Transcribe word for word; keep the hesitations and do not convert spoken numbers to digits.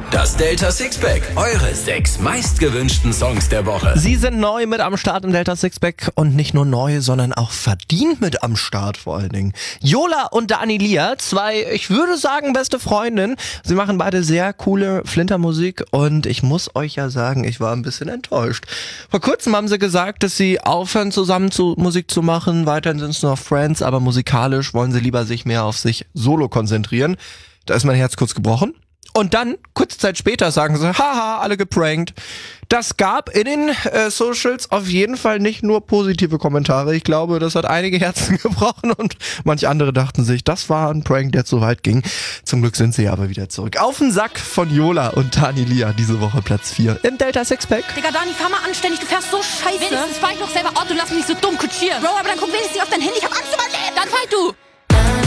Das Delta Sixpack, eure sechs meistgewünschten Songs der Woche. Sie sind neu mit am Start im Delta Sixpack und nicht nur neu, sondern auch verdient mit am Start vor allen Dingen. Yola und Dani Lia, zwei, ich würde sagen, beste Freundinnen. Sie machen beide sehr coole Flintermusik und ich muss euch ja sagen, ich war ein bisschen enttäuscht. Vor kurzem haben sie gesagt, dass sie aufhören zusammen zu Musik zu machen, weiterhin sind es noch Friends, aber musikalisch wollen sie lieber sich mehr auf sich solo konzentrieren. Da ist mein Herz kurz gebrochen. Und dann, kurze Zeit später, sagen sie, haha, alle geprankt. Das gab in den äh, Socials auf jeden Fall nicht nur positive Kommentare. Ich glaube, das hat einige Herzen gebrochen und manche andere dachten sich, das war ein Prank, der zu weit ging. Zum Glück sind sie aber wieder zurück. Auf den Sack von Yola und Dani Lia, diese Woche Platz vier im Delta Sixpack. Digga, Dani, fahr mal anständig, du fährst so scheiße. Wenigstens fahr ich noch selber Auto, lass mich nicht so dumm kutschieren. Bro, aber dann guck wenigstens auf dein Handy, ich hab Angst um mein Leben. Dann fahr du.